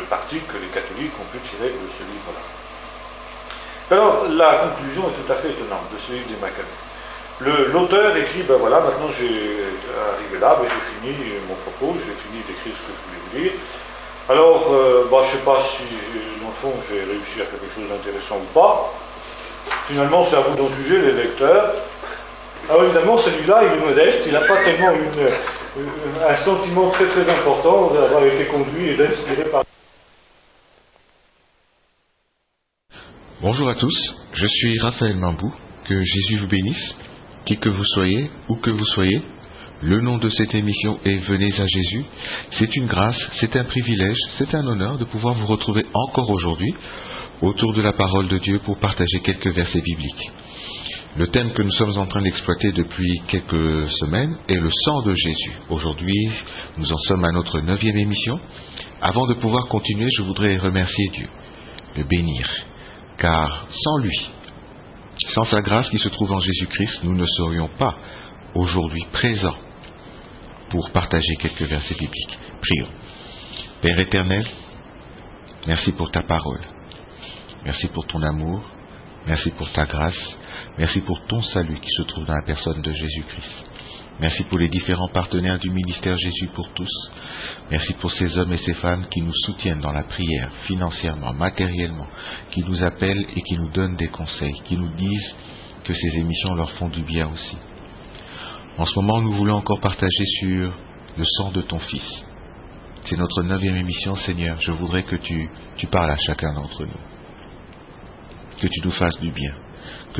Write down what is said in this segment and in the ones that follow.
partie que les catholiques ont pu tirer de ce livre-là. Alors, la conclusion est tout à fait étonnante de ce livre des Maccabées. L'auteur écrit, ben voilà, maintenant j'ai arrivé là, ben j'ai fini mon propos, j'ai fini d'écrire ce que je voulais vous dire. Alors, je ne sais pas si, dans le fond, j'ai réussi à faire quelque chose d'intéressant ou pas. Finalement, c'est à vous d'en juger, les lecteurs. Alors évidemment, celui-là, il est modeste, il n'a pas tellement un sentiment très très important d'avoir été conduit et d'inspirer par... Bonjour à tous, je suis Raphaël Mambou, que Jésus vous bénisse, qui que vous soyez, où que vous soyez. Le nom de cette émission est Venez à Jésus. C'est une grâce, c'est un privilège, c'est un honneur de pouvoir vous retrouver encore aujourd'hui autour de la parole de Dieu pour partager quelques versets bibliques. Le thème que nous sommes en train d'exploiter depuis quelques semaines est le sang de Jésus. Aujourd'hui, nous en sommes à notre 9e émission. Avant de pouvoir continuer, je voudrais remercier Dieu, le bénir, car sans lui, sans sa grâce qui se trouve en Jésus-Christ, nous ne serions pas aujourd'hui présents pour partager quelques versets bibliques. Prions. Père éternel, merci pour ta parole. Merci pour ton amour. Merci pour ta grâce. Merci pour ton salut qui se trouve dans la personne de Jésus-Christ. Merci pour les différents partenaires du ministère Jésus pour tous. Merci pour ces hommes et ces femmes qui nous soutiennent dans la prière, financièrement, matériellement, qui nous appellent et qui nous donnent des conseils, qui nous disent que ces émissions leur font du bien aussi. En ce moment, nous voulons encore partager sur le sang de ton Fils. C'est notre 9e émission, Seigneur. Je voudrais que tu parles à chacun d'entre nous. Que tu nous fasses du bien. Que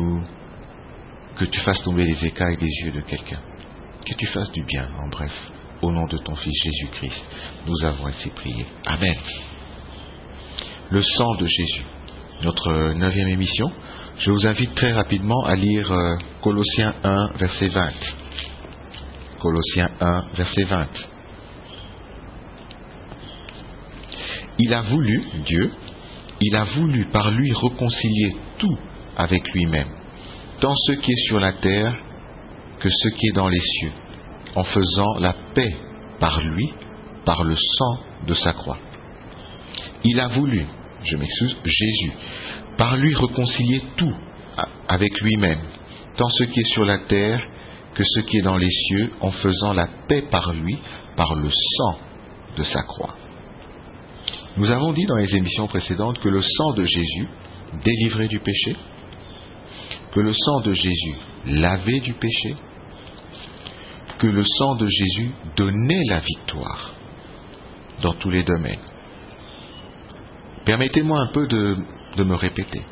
tu fasses tomber les écailles des yeux de quelqu'un. Que tu fasses du bien, en bref. Au nom de ton Fils Jésus-Christ, nous avons ainsi prié. Amen. Le sang de Jésus. Notre 9e émission. Je vous invite très rapidement à lire Colossiens 1, verset 20. Colossiens 1, verset 20. Il a voulu, Dieu, il a voulu par lui réconcilier tout avec lui-même, tant ce qui est sur la terre que ce qui est dans les cieux, en faisant la paix par lui, par le sang de sa croix. Il a voulu, Jésus, par lui réconcilier tout avec lui-même, tant ce qui est sur la terre que ce qui est dans les cieux, en faisant la paix par lui, par le sang de sa croix. Nous avons dit dans les émissions précédentes que le sang de Jésus délivrait du péché, que le sang de Jésus lavait du péché, que le sang de Jésus donnait la victoire dans tous les domaines. Permettez-moi un peu de me répéter.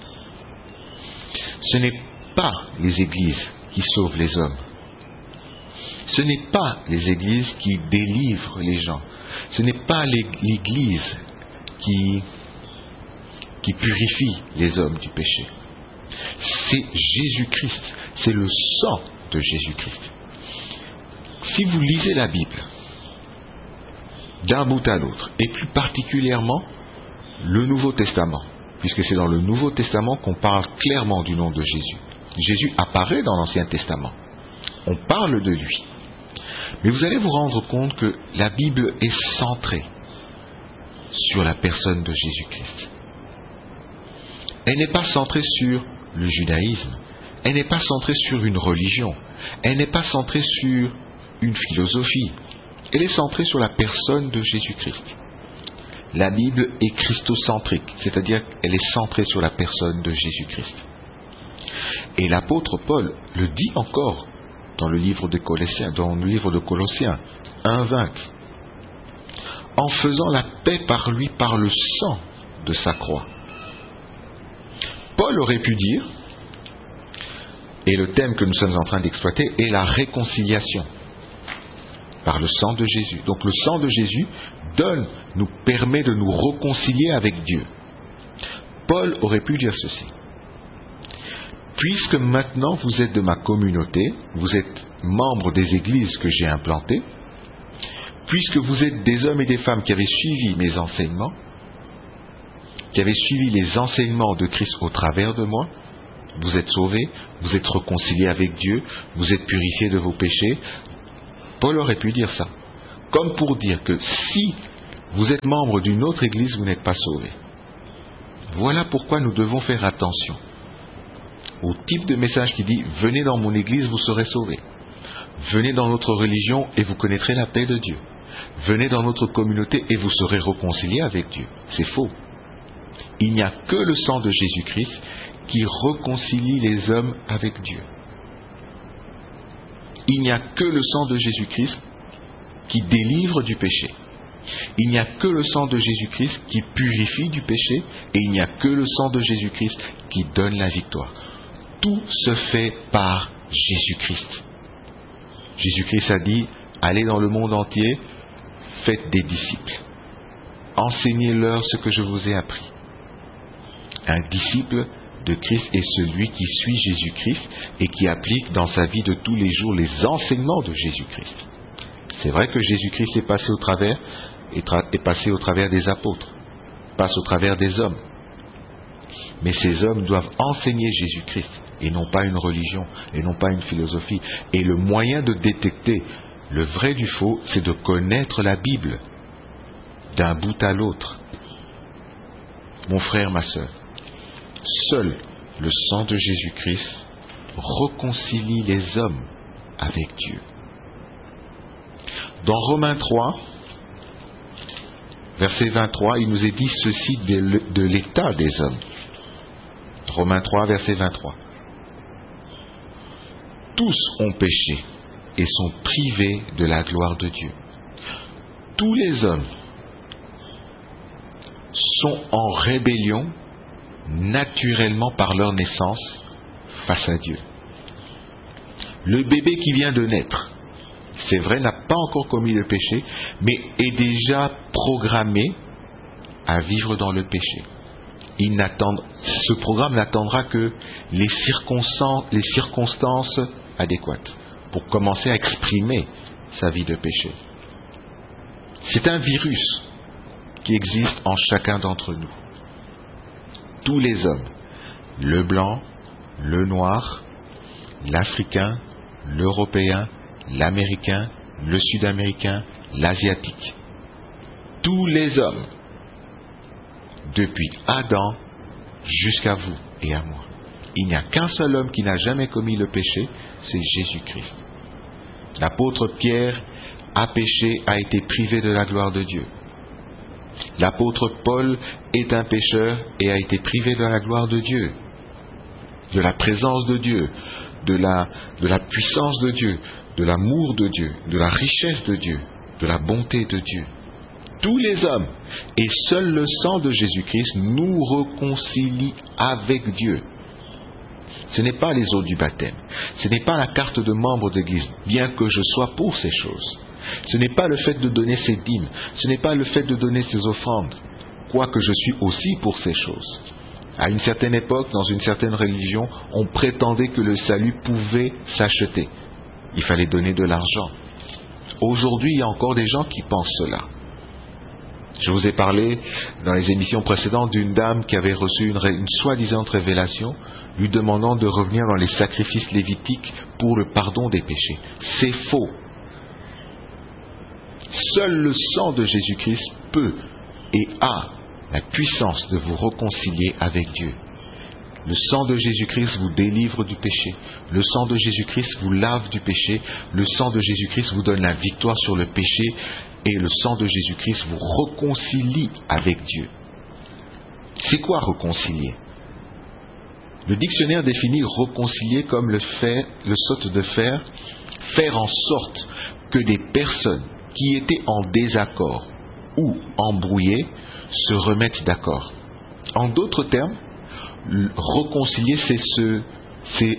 Ce n'est pas les églises qui sauvent les hommes. Ce n'est pas les églises qui délivrent les gens. Ce n'est pas l'église qui purifie les hommes du péché. C'est Jésus-Christ. C'est le sang de Jésus-Christ. Si vous lisez la Bible d'un bout à l'autre, et plus particulièrement le Nouveau Testament, puisque c'est dans le Nouveau Testament qu'on parle clairement du nom de Jésus. Jésus apparaît dans l'Ancien Testament. On parle de lui. Mais vous allez vous rendre compte que la Bible est centrée sur la personne de Jésus-Christ. Elle n'est pas centrée sur le judaïsme. Elle n'est pas centrée sur une religion. Elle n'est pas centrée sur une philosophie. Elle est centrée sur la personne de Jésus-Christ. La Bible est christocentrique, c'est-à-dire qu'elle est centrée sur la personne de Jésus-Christ. Et l'apôtre Paul le dit encore dans le livre de Colossiens 1:20. En faisant la paix par lui, par le sang de sa croix. Paul aurait pu dire, et le thème que nous sommes en train d'exploiter est la réconciliation par le sang de Jésus. Donc le sang de Jésus nous permet de nous réconcilier avec Dieu. Paul aurait pu dire ceci. Puisque maintenant vous êtes de ma communauté, vous êtes membres des églises que j'ai implantées, puisque vous êtes des hommes et des femmes qui avaient suivi mes enseignements, qui avaient suivi les enseignements de Christ au travers de moi, vous êtes sauvés, vous êtes réconciliés avec Dieu, vous êtes purifiés de vos péchés. Paul aurait pu dire ça, comme pour dire que si vous êtes membre d'une autre église, vous n'êtes pas sauvé. Voilà pourquoi nous devons faire attention au type de message qui dit « Venez dans mon église, vous serez sauvés. Venez dans notre religion et vous connaîtrez la paix de Dieu. Venez dans notre communauté et vous serez réconciliés avec Dieu. » C'est faux. Il n'y a que le sang de Jésus-Christ qui réconcilie les hommes avec Dieu. Il n'y a que le sang de Jésus-Christ qui délivre du péché. Il n'y a que le sang de Jésus-Christ qui purifie du péché, et il n'y a que le sang de Jésus-Christ qui donne la victoire. Tout se fait par Jésus-Christ. Jésus-Christ a dit, allez dans le monde entier, faites des disciples. Enseignez-leur ce que je vous ai appris. Un disciple de Christ est celui qui suit Jésus-Christ et qui applique dans sa vie de tous les jours les enseignements de Jésus-Christ. C'est vrai que Jésus-Christ est passé au travers des apôtres, passe au travers des hommes. Mais ces hommes doivent enseigner Jésus-Christ et non pas une religion, et non pas une philosophie. Et le moyen de détecter le vrai du faux, c'est de connaître la Bible d'un bout à l'autre. Mon frère, ma sœur, seul le sang de Jésus-Christ réconcilie les hommes avec Dieu. Dans Romains 3, verset 23, il nous est dit ceci de l'état des hommes. Romains 3, verset 23. Tous ont péché et sont privés de la gloire de Dieu. Tous les hommes sont en rébellion naturellement par leur naissance face à Dieu. Le bébé qui vient de naître, c'est vrai, n'a pas encore commis le péché, mais est déjà programmé à vivre dans le péché. Ce programme n'attendra que les circonstances adéquates pour commencer à exprimer sa vie de péché. C'est un virus qui existe en chacun d'entre nous. Tous les hommes, le blanc, le noir, l'africain, l'européen, l'américain, le sud-américain, l'asiatique. Tous les hommes, depuis Adam jusqu'à vous et à moi. Il n'y a qu'un seul homme qui n'a jamais commis le péché, c'est Jésus-Christ. L'apôtre Pierre a péché, a été privé de la gloire de Dieu. L'apôtre Paul est un pécheur et a été privé de la gloire de Dieu, de la présence de Dieu, de la puissance de Dieu, de l'amour de Dieu, de la richesse de Dieu, de la bonté de Dieu. Tous les hommes, et seul le sang de Jésus-Christ nous réconcilie avec Dieu. Ce n'est pas les eaux du baptême, ce n'est pas la carte de membre d'église, bien que je sois pour ces choses. Ce n'est pas le fait de donner ses dîmes, ce n'est pas le fait de donner ses offrandes, quoique je suis aussi pour ces choses. À une certaine époque, dans une certaine religion, on prétendait que le salut pouvait s'acheter. Il fallait donner de l'argent. Aujourd'hui, il y a encore des gens qui pensent cela. Je vous ai parlé dans les émissions précédentes d'une dame qui avait reçu une soi-disant révélation lui demandant de revenir dans les sacrifices lévitiques pour le pardon des péchés. C'est faux. Seul le sang de Jésus-Christ peut et a la puissance de vous réconcilier avec Dieu. Le sang de Jésus-Christ vous délivre du péché. Le sang de Jésus-Christ vous lave du péché. Le sang de Jésus-Christ vous donne la victoire sur le péché. Et le sang de Jésus-Christ vous réconcilie avec Dieu. C'est quoi réconcilier? Le dictionnaire définit réconcilier comme le saute de faire en sorte que des personnes qui étaient en désaccord ou embrouillées se remettent d'accord. En d'autres termes, réconcilier, c'est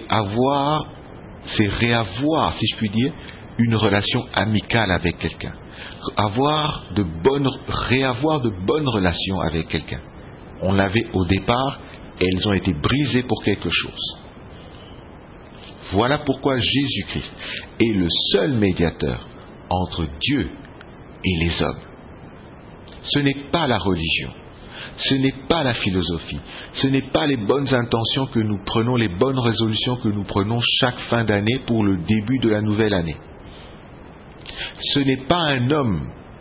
réavoir, si je puis dire, une relation amicale avec quelqu'un. Réavoir de bonnes relations avec quelqu'un. On l'avait au départ, et elles ont été brisées pour quelque chose. Voilà pourquoi Jésus-Christ est le seul médiateur entre Dieu et les hommes. Ce n'est pas la religion, ce n'est pas la philosophie, ce n'est pas les bonnes intentions que nous prenons, les bonnes résolutions que nous prenons chaque fin d'année pour le début de la nouvelle année. Ce n'est pas un homme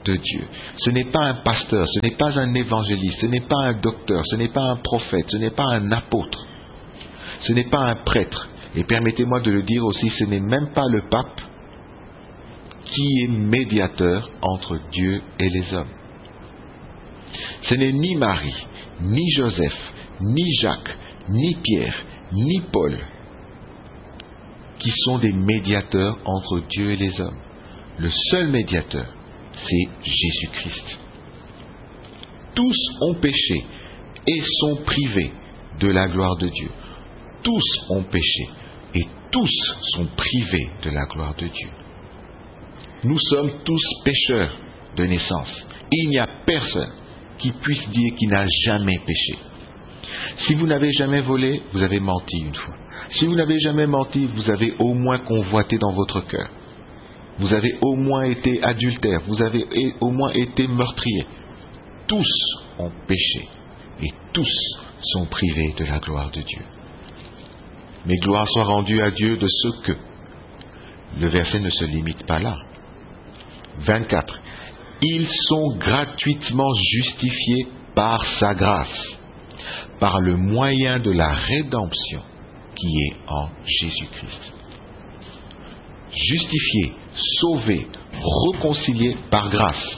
de Dieu. Ce n'est pas un pasteur, ce n'est pas un évangéliste, ce n'est pas un docteur, ce n'est pas un prophète, ce n'est pas un apôtre, ce n'est pas un prêtre. Et permettez-moi de le dire aussi, ce n'est même pas le pape qui est médiateur entre Dieu et les hommes. Ce n'est ni Marie, ni Joseph, ni Jacques, ni Pierre, ni Paul qui sont des médiateurs entre Dieu et les hommes. Le seul médiateur, c'est Jésus-Christ. Tous ont péché et sont privés de la gloire de Dieu. Tous ont péché et tous sont privés de la gloire de Dieu. Nous sommes tous pécheurs de naissance. Il n'y a personne qui puisse dire qu'il n'a jamais péché. Si vous n'avez jamais volé, vous avez menti une fois. Si vous n'avez jamais menti, vous avez au moins convoité dans votre cœur. Vous avez au moins été adultère, vous avez au moins été meurtrier. Tous ont péché et tous sont privés de la gloire de Dieu. Mais gloire soit rendue à Dieu de ce que. Le verset ne se limite pas là. 24. Ils sont gratuitement justifiés par sa grâce, par le moyen de la rédemption qui est en Jésus-Christ. Justifiés, sauvés, réconciliés par grâce.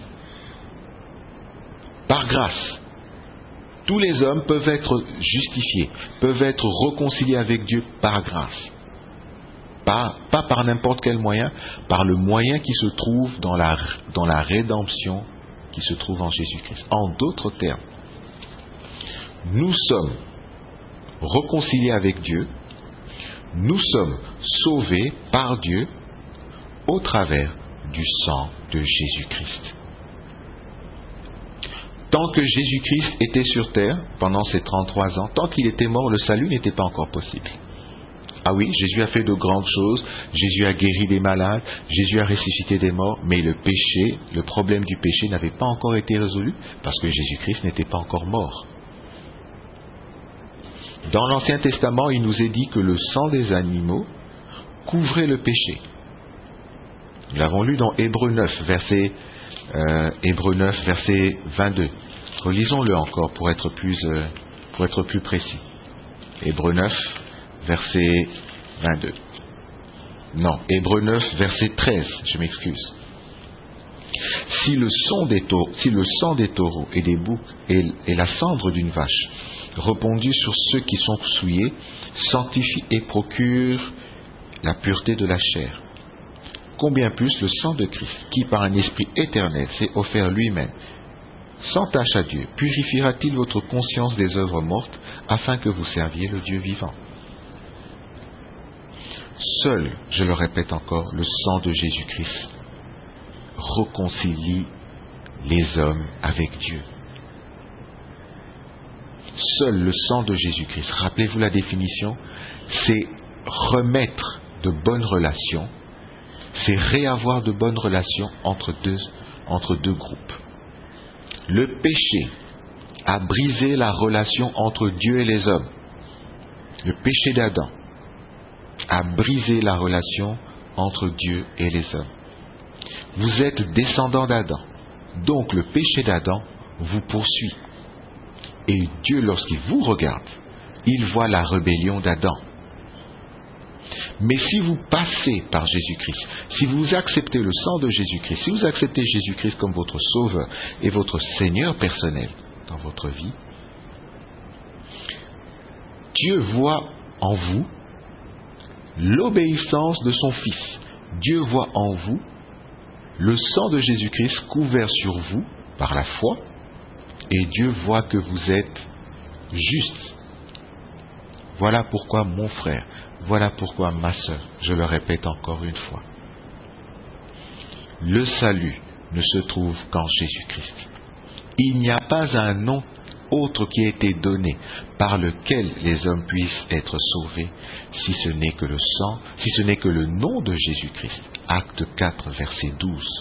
Par grâce. Tous les hommes peuvent être justifiés, peuvent être réconciliés avec Dieu par grâce. Pas par n'importe quel moyen, par le moyen qui se trouve dans la rédemption qui se trouve en Jésus-Christ. En d'autres termes, nous sommes réconciliés avec Dieu, nous sommes sauvés par Dieu au travers du sang de Jésus-Christ. Tant que Jésus-Christ était sur terre, pendant ces 33 ans, tant qu'il était mort, le salut n'était pas encore possible. Ah oui, Jésus a fait de grandes choses, Jésus a guéri des malades, Jésus a ressuscité des morts, mais le péché, le problème du péché n'avait pas encore été résolu parce que Jésus-Christ n'était pas encore mort. Dans l'Ancien Testament, il nous est dit que le sang des animaux couvrait le péché. Nous l'avons lu dans Hébreux 9, verset 22. Relisons-le encore pour être plus précis. Hébreux 9, verset 22. Non, Hébreux 9, verset 13, je m'excuse. Si le sang des taureaux et des boucs et la cendre d'une vache répandue sur ceux qui sont souillés sanctifie et procure la pureté de la chair, combien plus le sang de Christ, qui par un esprit éternel s'est offert lui-même, sans tâche à Dieu, purifiera-t-il votre conscience des œuvres mortes, afin que vous serviez le Dieu vivant? Seul, je le répète encore, le sang de Jésus-Christ réconcilie les hommes avec Dieu. Seul le sang de Jésus-Christ, rappelez-vous la définition, c'est remettre de bonnes relations, c'est réavoir de bonnes relations entre deux groupes. Le péché a brisé la relation entre Dieu et les hommes. Le péché d'Adam a brisé la relation entre Dieu et les hommes. Vous êtes descendants d'Adam, donc le péché d'Adam vous poursuit. Et Dieu, lorsqu'il vous regarde, il voit la rébellion d'Adam. Mais si vous passez par Jésus-Christ, si vous acceptez le sang de Jésus-Christ, si vous acceptez Jésus-Christ comme votre sauveur et votre Seigneur personnel dans votre vie, Dieu voit en vous l'obéissance de son Fils. Dieu voit en vous le sang de Jésus-Christ couvert sur vous par la foi, et Dieu voit que vous êtes juste. Voilà pourquoi, mon frère, voilà pourquoi, ma sœur, je le répète encore une fois, le salut ne se trouve qu'en Jésus-Christ. Il n'y a pas un nom autre qui a été donné par lequel les hommes puissent être sauvés, si ce n'est que le sang, si ce n'est que le nom de Jésus-Christ. Acte 4, verset 12.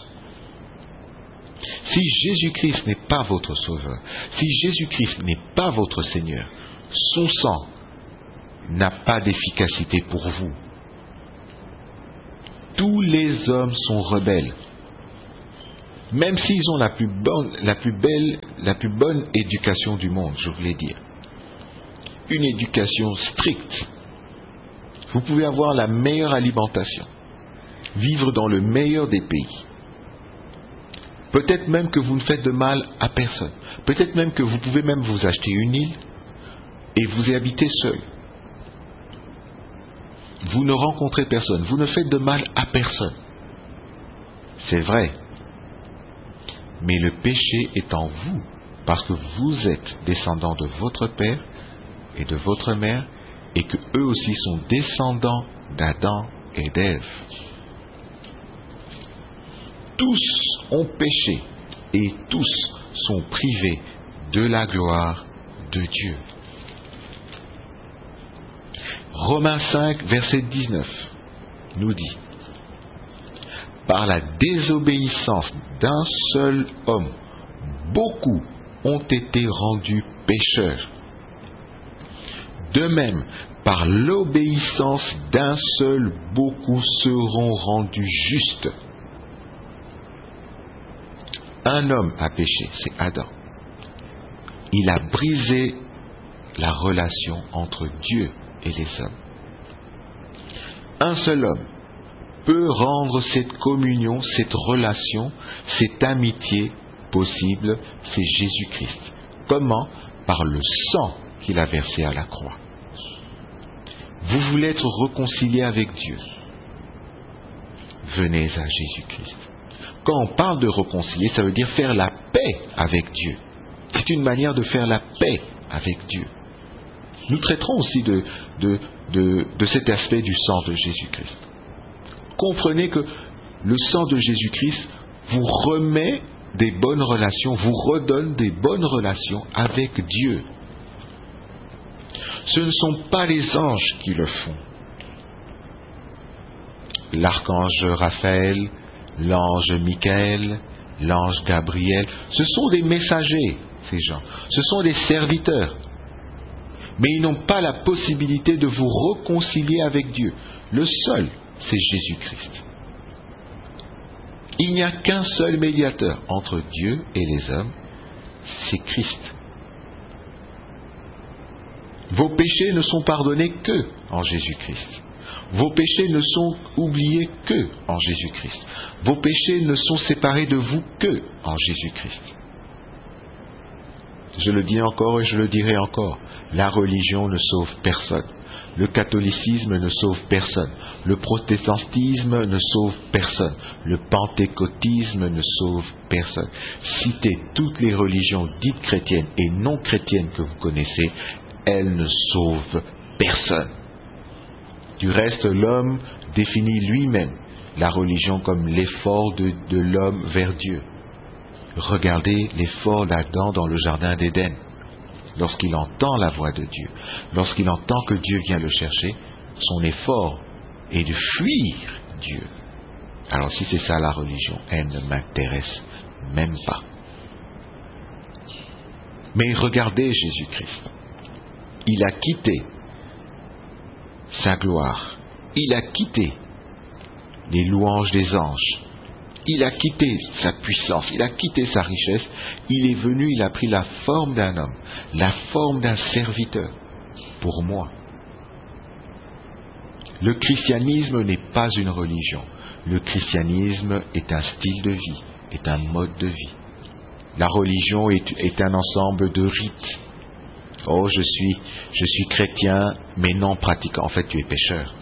Si Jésus-Christ n'est pas votre sauveur, si Jésus-Christ n'est pas votre Seigneur, son sang n'a pas d'efficacité pour vous. Tous les hommes sont rebelles. même s'ils ont la plus bonne éducation du monde, je voulais dire. Une éducation stricte. Vous pouvez avoir la meilleure alimentation, vivre dans le meilleur des pays. Peut-être même que vous ne faites de mal à personne. Peut-être même que vous pouvez même vous acheter une île et vous y habitez seul. Vous ne rencontrez personne, vous ne faites de mal à personne. C'est vrai. Mais le péché est en vous, parce que vous êtes descendants de votre père et de votre mère, et que eux aussi sont descendants d'Adam et d'Ève. Tous ont péché, et tous sont privés de la gloire de Dieu. Romains 5, verset 19, nous dit: par la désobéissance d'un seul homme, beaucoup ont été rendus pécheurs. De même, par l'obéissance d'un seul, beaucoup seront rendus justes. Un homme a péché, c'est Adam. Il a brisé la relation entre Dieu et les hommes. Un seul homme peut rendre cette communion, cette relation, cette amitié possible, c'est Jésus-Christ. Comment? Par le sang qu'il a versé à la croix. Vous voulez être réconcilié avec Dieu. Venez à Jésus-Christ. Quand on parle de réconcilier, ça veut dire faire la paix avec Dieu. C'est une manière de faire la paix avec Dieu. Nous traiterons aussi de cet aspect du sang de Jésus-Christ. Comprenez que le sang de Jésus-Christ vous remet des bonnes relations, vous redonne des bonnes relations avec Dieu. Ce ne sont pas les anges qui le font. L'archange Raphaël, l'ange Michael, l'ange Gabriel, ce sont des messagers, ces gens. Ce sont des serviteurs. Mais ils n'ont pas la possibilité de vous réconcilier avec Dieu. Le seul, c'est Jésus-Christ. Il n'y a qu'un seul médiateur entre Dieu et les hommes, c'est Christ. Vos péchés ne sont pardonnés que en Jésus-Christ. Vos péchés ne sont oubliés que en Jésus-Christ. Vos péchés ne sont séparés de vous que en Jésus-Christ. Je le dis encore et je le dirai encore, la religion ne sauve personne. Le catholicisme ne sauve personne. Le protestantisme ne sauve personne. Le pentecôtisme ne sauve personne. Citez toutes les religions dites chrétiennes et non chrétiennes que vous connaissez, elles ne sauvent personne. Du reste, l'homme définit lui-même la religion comme l'effort de l'homme vers Dieu. Regardez l'effort d'Adam dans le jardin d'Éden. Lorsqu'il entend la voix de Dieu, lorsqu'il entend que Dieu vient le chercher, son effort est de fuir Dieu. Alors si c'est ça la religion, elle ne m'intéresse même pas. Mais regardez Jésus-Christ. Il a quitté sa gloire. Il a quitté les louanges des anges. Il a quitté sa puissance, il a quitté sa richesse, il est venu, il a pris la forme d'un homme, la forme d'un serviteur, pour moi. Le christianisme n'est pas une religion, le christianisme est un style de vie, est un mode de vie. La religion est un ensemble de rites. Oh, je suis chrétien, mais non pratiquant. En fait, tu es pécheur.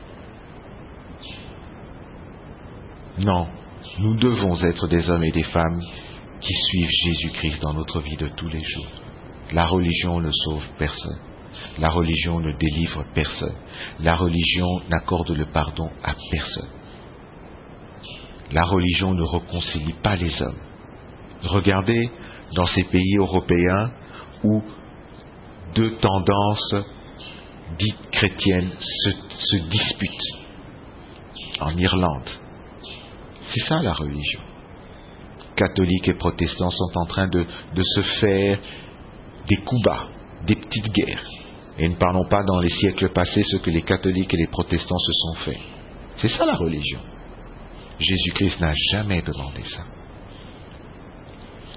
Non. Nous devons être des hommes et des femmes qui suivent Jésus-Christ dans notre vie de tous les jours. La religion ne sauve personne. La religion ne délivre personne. La religion n'accorde le pardon à personne. La religion ne réconcilie pas les hommes. Regardez dans ces pays européens où deux tendances dites chrétiennes se disputent. En Irlande. C'est ça la religion. Catholiques et protestants sont en train de se faire des coups bas, des petites guerres. Et ne parlons pas dans les siècles passés ce que les catholiques et les protestants se sont fait. C'est ça la religion. Jésus-Christ n'a jamais demandé ça.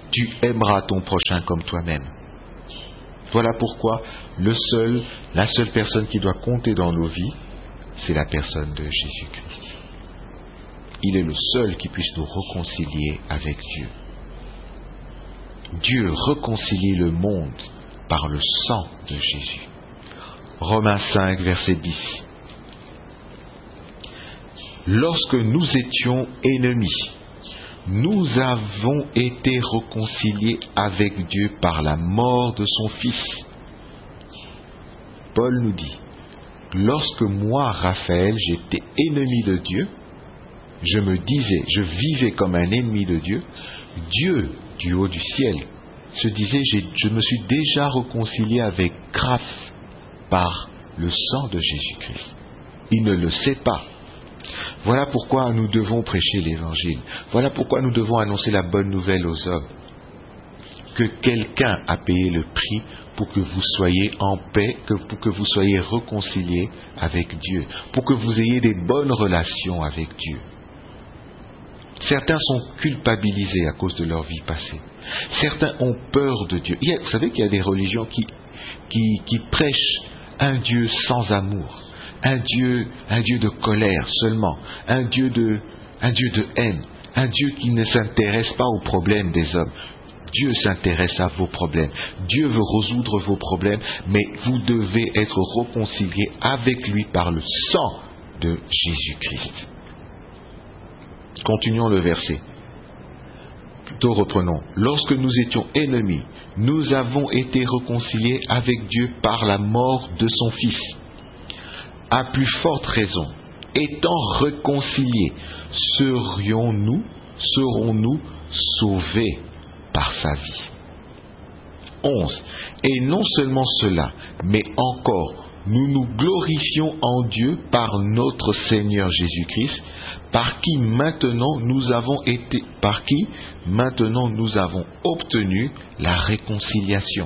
tu aimeras ton prochain comme toi-même. Voilà pourquoi la seule personne qui doit compter dans nos vies, c'est la personne de Jésus-Christ. Il est le seul qui puisse nous réconcilier avec Dieu. Dieu réconcilie le monde par le sang de Jésus. Romains 5, verset 10. Lorsque nous étions ennemis, nous avons été réconciliés avec Dieu par la mort de son Fils. Paul nous dit, lorsque moi, Raphaël, j'étais ennemi de Dieu, je vivais comme un ennemi de Dieu, Dieu, du haut du ciel, se disait, je me suis déjà réconcilié avec grâce par le sang de Jésus-Christ. Il ne le sait pas. Voilà pourquoi nous devons prêcher l'Évangile. Voilà pourquoi nous devons annoncer la bonne nouvelle aux hommes. Que quelqu'un a payé le prix pour que vous soyez en paix, pour que vous soyez réconciliés avec Dieu, pour que vous ayez des bonnes relations avec Dieu. Certains sont culpabilisés à cause de leur vie passée. Certains ont peur de Dieu. Vous savez qu'il y a des religions qui prêchent un Dieu sans amour. Un Dieu de colère seulement, un Dieu de haine, un Dieu qui ne s'intéresse pas aux problèmes des hommes. Dieu s'intéresse à vos problèmes. Dieu veut résoudre vos problèmes, mais vous devez être réconciliés avec lui par le sang de Jésus-Christ. Continuons le verset. Plutôt reprenons. Lorsque nous étions ennemis, nous avons été réconciliés avec Dieu par la mort de son Fils. À plus forte raison, étant réconciliés, serons-nous sauvés par sa vie. 11. Et non seulement cela, mais encore, nous nous glorifions en Dieu par notre Seigneur Jésus-Christ, par qui maintenant nous avons obtenu la réconciliation.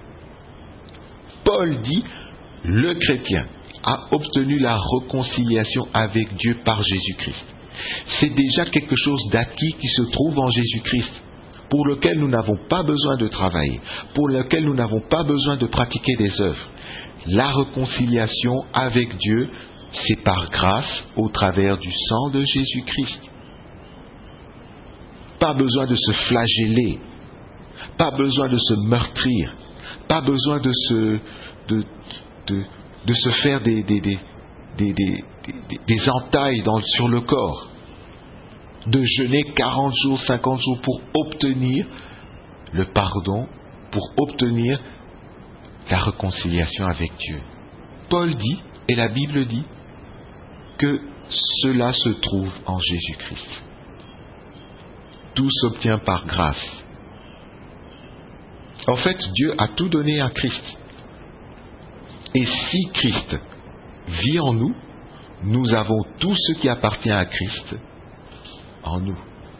Paul dit, le chrétien a obtenu la réconciliation avec Dieu par Jésus-Christ. C'est déjà quelque chose d'acquis qui se trouve en Jésus-Christ, pour lequel nous n'avons pas besoin de travailler, pour lequel nous n'avons pas besoin de pratiquer des œuvres. La réconciliation avec Dieu, c'est par grâce au travers du sang de Jésus-Christ. Pas besoin de se flageller, pas besoin de se meurtrir, pas besoin de se faire des entailles sur le corps, de jeûner 40 jours, 50 jours pour obtenir le pardon, pour obtenir la réconciliation avec Dieu. Paul dit, et la Bible dit, que cela se trouve en Jésus-Christ. Tout s'obtient par grâce. En fait, Dieu a tout donné à Christ. Et si Christ vit en nous, nous avons tout ce qui appartient à Christ en nous.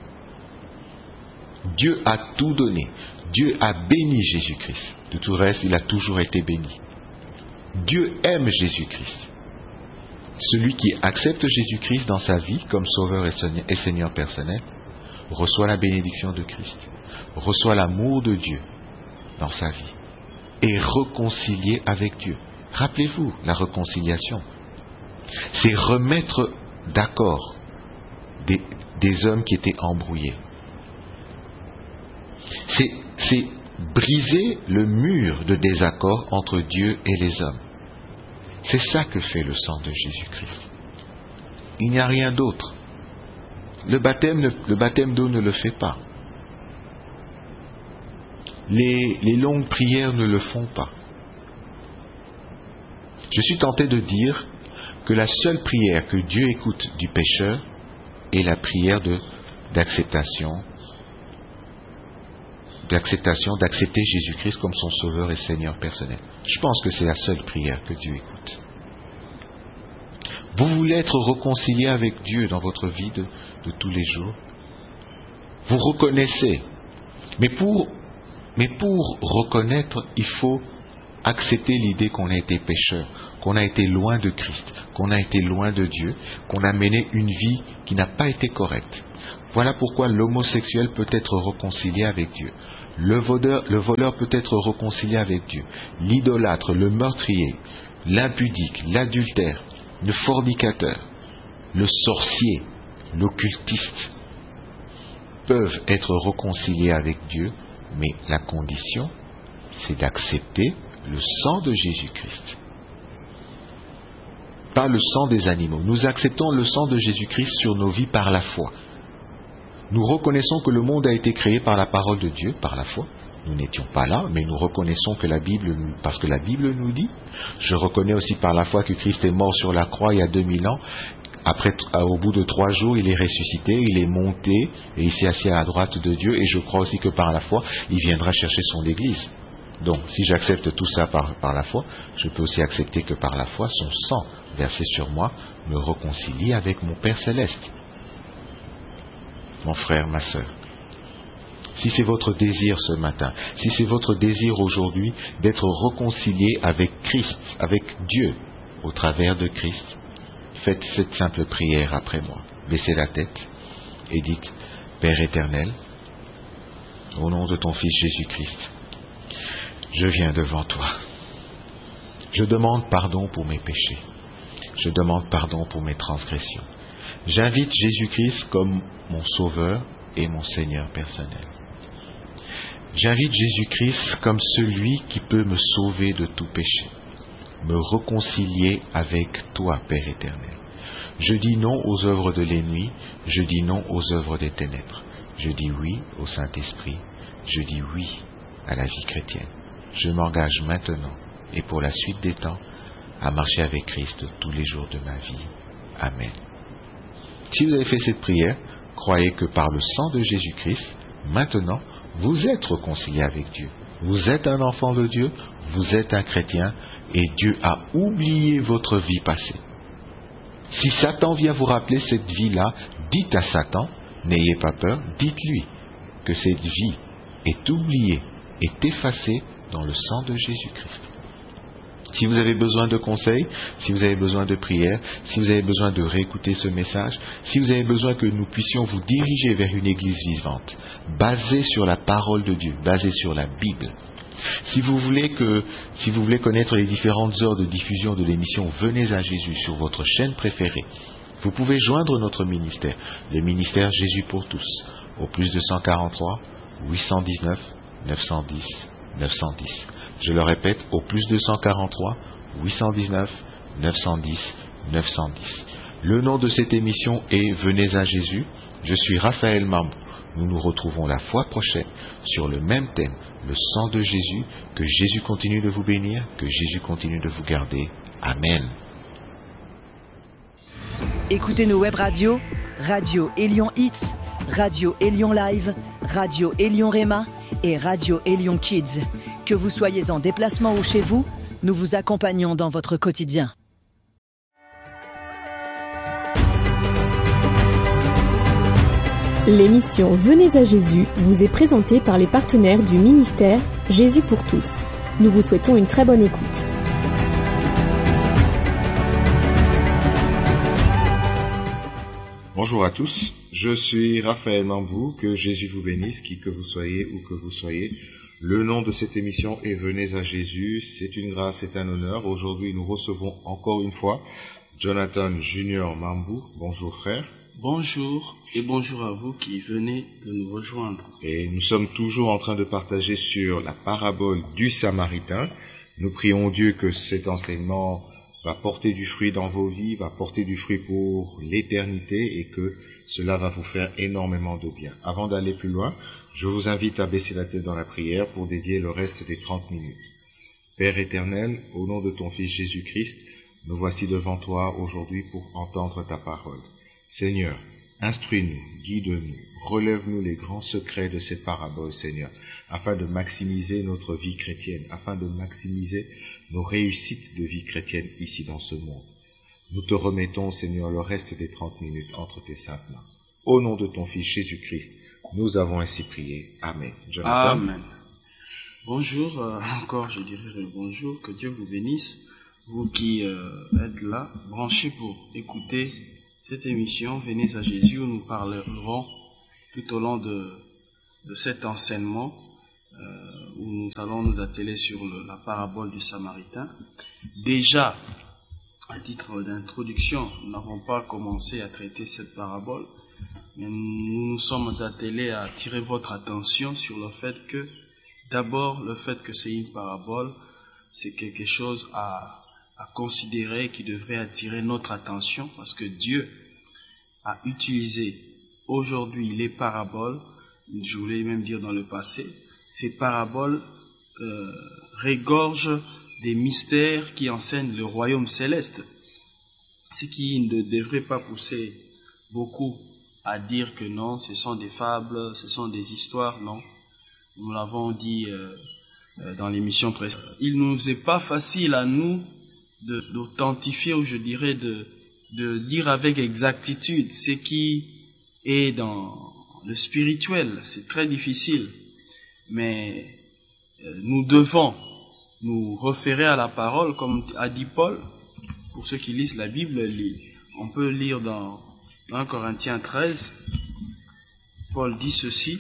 Dieu a tout donné. Dieu a béni Jésus-Christ. De tout reste, il a toujours été béni. Dieu aime Jésus-Christ. Celui qui accepte Jésus-Christ dans sa vie comme Sauveur et Seigneur personnel reçoit la bénédiction de Christ, reçoit l'amour de Dieu dans sa vie, est réconcilié avec Dieu. Rappelez-vous, la réconciliation, c'est remettre d'accord des hommes qui étaient embrouillés. C'est briser le mur de désaccord entre Dieu et les hommes. C'est ça que fait le sang de Jésus-Christ. Il n'y a rien d'autre. Le baptême d'eau ne le fait pas. Les longues prières ne le font pas. Je suis tenté de dire que la seule prière que Dieu écoute du pécheur est la prière d'acceptation, d'accepter Jésus-Christ comme son Sauveur et Seigneur personnel. Je pense que c'est la seule prière que Dieu écoute. Vous voulez être réconcilié avec Dieu dans votre vie de tous les jours. Vous reconnaissez. Mais pour reconnaître, il faut accepter l'idée qu'on a été pécheur, qu'on a été loin de Christ, qu'on a été loin de Dieu, qu'on a mené une vie qui n'a pas été correcte. Voilà pourquoi l'homosexuel peut être réconcilié avec Dieu. Le voleur peut être réconcilié avec Dieu. L'idolâtre, le meurtrier, l'impudique, l'adultère, le fornicateur, le sorcier, l'occultiste peuvent être réconciliés avec Dieu, mais la condition, c'est d'accepter le sang de Jésus-Christ. Pas le sang des animaux. Nous acceptons le sang de Jésus-Christ sur nos vies par la foi. Nous reconnaissons que le monde a été créé par la parole de Dieu, par la foi. Nous n'étions pas là, mais nous reconnaissons que parce que la Bible nous dit. Je reconnais aussi par la foi que Christ est mort sur la croix il y a 2000 ans. Après, au bout de 3 jours, il est ressuscité, il est monté et il s'est assis à la droite de Dieu. Et je crois aussi que par la foi, il viendra chercher son Église. Donc, si j'accepte tout ça par la foi, je peux aussi accepter que par la foi, son sang versé sur moi me réconcilie avec mon Père Céleste. Mon frère, ma sœur, si c'est votre désir ce matin, si c'est votre désir aujourd'hui d'être réconcilié avec Christ, avec Dieu, au travers de Christ, faites cette simple prière après moi. Baissez la tête et dites, Père éternel, au nom de ton Fils Jésus-Christ, je viens devant toi. Je demande pardon pour mes péchés. Je demande pardon pour mes transgressions. J'invite Jésus-Christ comme mon Sauveur et mon Seigneur personnel. J'invite Jésus-Christ comme celui qui peut me sauver de tout péché, me réconcilier avec toi, Père éternel. Je dis non aux œuvres de l'ennemi, je dis non aux œuvres des ténèbres. Je dis oui au Saint-Esprit, je dis oui à la vie chrétienne. Je m'engage maintenant et pour la suite des temps à marcher avec Christ tous les jours de ma vie. Amen. Si vous avez fait cette prière, croyez que par le sang de Jésus-Christ, maintenant, vous êtes réconcilié avec Dieu. Vous êtes un enfant de Dieu, vous êtes un chrétien, et Dieu a oublié votre vie passée. Si Satan vient vous rappeler cette vie-là, dites à Satan, n'ayez pas peur, dites-lui que cette vie est oubliée, est effacée dans le sang de Jésus-Christ. Si vous avez besoin de conseils, si vous avez besoin de prières, si vous avez besoin de réécouter ce message, si vous avez besoin que nous puissions vous diriger vers une église vivante, basée sur la parole de Dieu, basée sur la Bible. Si vous voulez connaître les différentes heures de diffusion de l'émission Venez à Jésus sur votre chaîne préférée, vous pouvez joindre notre ministère, le ministère Jésus pour tous, au plus 243 819 910 910. Je le répète, au plus 243 819 910 910. Le nom de cette émission est Venez à Jésus. Je suis Raphaël Mambou. Nous nous retrouvons la fois prochaine sur le même thème, le sang de Jésus. Que Jésus continue de vous bénir, que Jésus continue de vous garder. Amen. Écoutez nos web radios, Radio Élion Hits, Radio Élion Live, Radio Élion Réma et Radio Élion Kids. Que vous soyez en déplacement ou chez vous, nous vous accompagnons dans votre quotidien. L'émission Venez à Jésus vous est présentée par les partenaires du ministère Jésus pour tous. Nous vous souhaitons une très bonne écoute. Bonjour à tous, je suis Raphaël Mambou, que Jésus vous bénisse, qui que vous soyez, où que vous soyez. Le nom de cette émission est Venez à Jésus, c'est une grâce, c'est un honneur. Aujourd'hui, nous recevons encore une fois Jonathan Junior Mambou. Bonjour frère. Bonjour et bonjour à vous qui venez de nous rejoindre. Et nous sommes toujours en train de partager sur la parabole du Samaritain. Nous prions Dieu que cet enseignement va porter du fruit dans vos vies, va porter du fruit pour l'éternité et que cela va vous faire énormément de bien. Avant d'aller plus loin, je vous invite à baisser la tête dans la prière pour dédier le reste des 30 minutes. Père éternel, au nom de ton Fils Jésus-Christ, nous voici devant toi aujourd'hui pour entendre ta parole. Seigneur, instruis-nous, guide-nous, relève-nous les grands secrets de cette parabole, Seigneur, afin de maximiser notre vie chrétienne, afin de maximiser nos réussites de vie chrétienne ici dans ce monde. Nous te remettons, Seigneur, le reste des 30 minutes entre tes saintes mains. Au nom de ton Fils Jésus-Christ, nous avons ainsi prié. Amen. Jonathan. Amen. Bonjour, encore je dirais bonjour, que Dieu vous bénisse, vous qui êtes là, branchés pour écouter cette émission Venez à Jésus où nous parlerons tout au long de cet enseignement où nous allons nous atteler sur la parabole du Samaritain. Déjà, à titre d'introduction, nous n'avons pas commencé à traiter cette parabole, mais nous nous sommes attelés à attirer votre attention sur le fait que, d'abord, le fait que c'est une parabole, c'est quelque chose à considérer qui devrait attirer notre attention, parce que Dieu a utilisé aujourd'hui les paraboles, je voulais même dire dans le passé, ces paraboles regorgent des mystères qui enseignent le royaume céleste, ce qui ne devrait pas pousser beaucoup à dire que non, ce sont des fables, ce sont des histoires, non. Nous l'avons dit dans l'émission précédente. Il ne nous est pas facile à nous d'authentifier, ou je dirais de dire avec exactitude ce qui est dans le spirituel. C'est très difficile, mais nous devons nous référer à la parole, comme a dit Paul. Pour ceux qui lisent la Bible, on peut lire dans 1 Corinthiens 13, Paul dit ceci,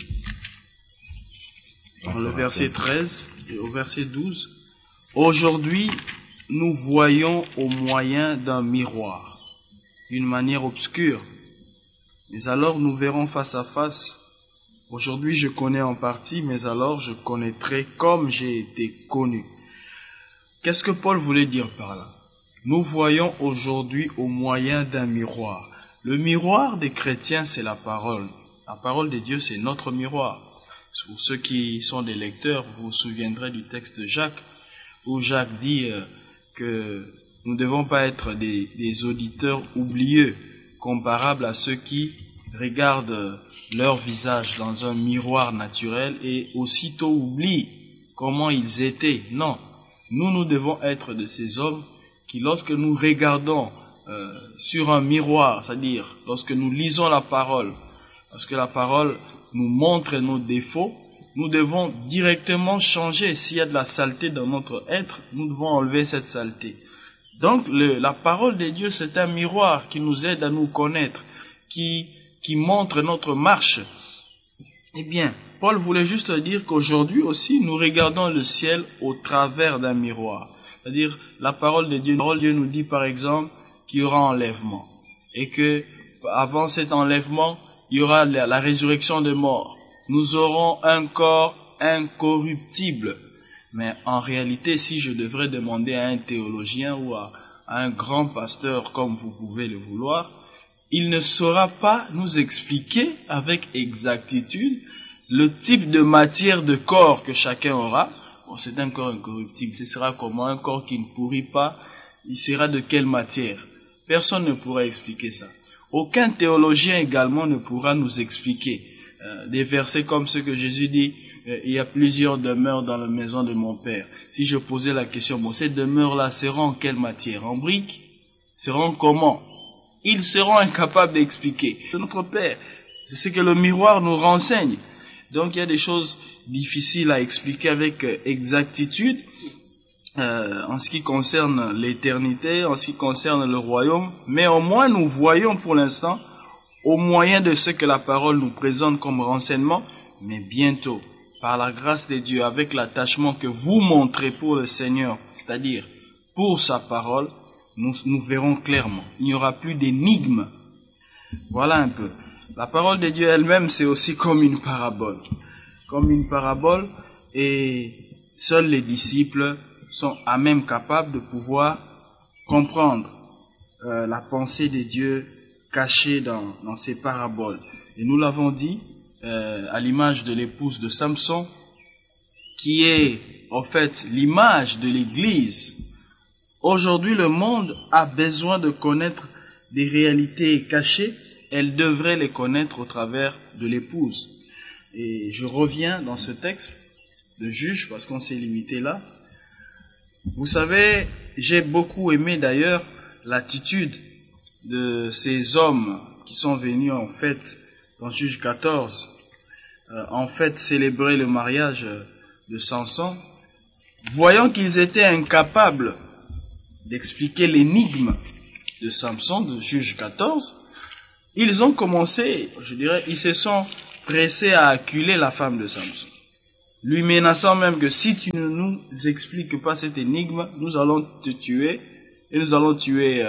dans le verset 13 et au verset 12. Aujourd'hui, nous voyons au moyen d'un miroir, d'une manière obscure, mais alors nous verrons face à face. Aujourd'hui, je connais en partie, mais alors je connaîtrai comme j'ai été connu. Qu'est-ce que Paul voulait dire par là? Nous voyons aujourd'hui au moyen d'un miroir. Le miroir des chrétiens, c'est la parole. La parole de Dieu, c'est notre miroir. Pour ceux qui sont des lecteurs, vous vous souviendrez du texte de Jacques, où Jacques dit que nous ne devons pas être des auditeurs oublieux, comparables à ceux qui regardent leur visage dans un miroir naturel et aussitôt oublient comment ils étaient. Non, nous devons être de ces hommes qui, lorsque nous regardons sur un miroir, c'est-à-dire lorsque nous lisons la parole, parce que la parole nous montre nos défauts, nous devons directement changer. S'il y a de la saleté dans notre être, nous devons enlever cette saleté. Donc la parole de Dieu, c'est un miroir qui nous aide à nous connaître, qui montre notre marche. Eh bien, Paul voulait juste dire qu'aujourd'hui aussi, nous regardons le ciel au travers d'un miroir. C'est-à-dire, la parole de Dieu nous dit par exemple qu'il y aura enlèvement. Et que, avant cet enlèvement, il y aura la résurrection des morts. Nous aurons un corps incorruptible. Mais en réalité, si je devrais demander à un théologien ou à un grand pasteur, comme vous pouvez le vouloir, il ne saura pas nous expliquer avec exactitude le type de matière de corps que chacun aura. Bon, c'est un corps incorruptible. Ce sera comment? Un corps qui ne pourrit pas. Il sera de quelle matière? Personne ne pourra expliquer ça. Aucun théologien également ne pourra nous expliquer des versets comme ceux que Jésus dit, il y a plusieurs demeures dans la maison de mon Père. Si je posais la question, bon, ces demeures-là seront en quelle matière? En briques? Seront comment? Ils seront incapables d'expliquer. C'est notre Père. C'est ce que le miroir nous renseigne. Donc il y a des choses difficiles à expliquer avec exactitude en ce qui concerne l'éternité, en ce qui concerne le royaume, mais au moins nous voyons pour l'instant au moyen de ce que la parole nous présente comme renseignement, mais bientôt, par la grâce de Dieu, avec l'attachement que vous montrez pour le Seigneur, c'est-à-dire pour sa parole, nous verrons clairement. Il n'y aura plus d'énigmes. Voilà un peu. La parole de Dieu elle-même, c'est aussi comme une parabole. Comme une parabole, et seuls les disciples sont à même capables de pouvoir comprendre la pensée de Dieu cachée dans ces paraboles. Et nous l'avons dit, à l'image de l'épouse de Samson, qui est en fait l'image de l'Église. Aujourd'hui, le monde a besoin de connaître des réalités cachées. Elle devrait les connaître au travers de l'épouse. Et je reviens dans ce texte de Juge, parce qu'on s'est limité là. Vous savez, j'ai beaucoup aimé d'ailleurs l'attitude de ces hommes qui sont venus en fait dans Juge 14, en fait célébrer le mariage de Samson, voyant qu'ils étaient incapables d'expliquer l'énigme de Samson, de Juge 14, ils ont commencé, je dirais, ils se sont pressé à acculer la femme de Samson, lui menaçant même que si tu ne nous expliques pas cette énigme, nous allons te tuer et nous allons tuer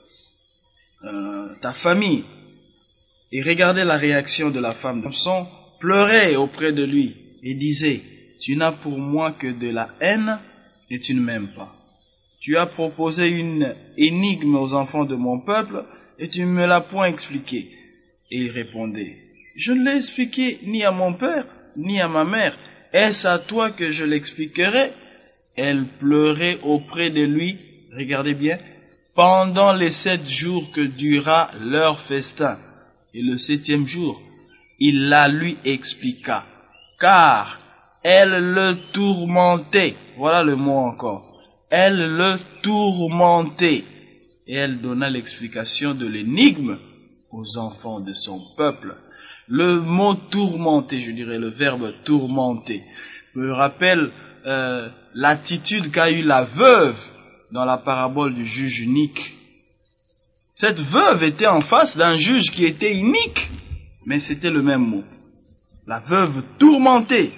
ta famille. Et regardez la réaction de la femme de Samson, pleurait auprès de lui et disait, tu n'as pour moi que de la haine et tu ne m'aimes pas. Tu as proposé une énigme aux enfants de mon peuple et tu ne me l'as point expliqué. Et il répondait, je ne l'ai expliqué ni à mon père, ni à ma mère. Est-ce à toi que je l'expliquerai? Elle pleurait auprès de lui, regardez bien, pendant les 7 jours que dura leur festin. Et le 7e jour, il la lui expliqua, car elle le tourmentait. Voilà le mot encore. Elle le tourmentait. Et elle donna l'explication de l'énigme aux enfants de son peuple. Le mot tourmenter, je dirais le verbe tourmenter, me rappelle l'attitude qu'a eue la veuve dans la parabole du juge unique. Cette veuve était en face d'un juge qui était inique, mais c'était le même mot. La veuve tourmentée,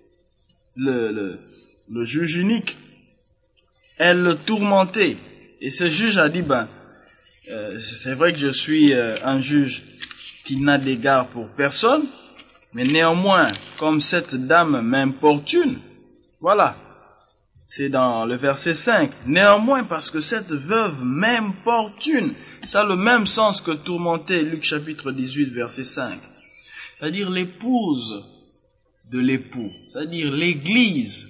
le juge unique, elle le tourmentait. Et ce juge a dit, c'est vrai que je suis un juge qui n'a d'égard pour personne, mais néanmoins, comme cette dame m'importune, voilà, c'est dans le verset 5, néanmoins parce que cette veuve m'importune, ça a le même sens que tourmenter, Luc chapitre 18, verset 5, c'est-à-dire l'épouse de l'époux, c'est-à-dire l'église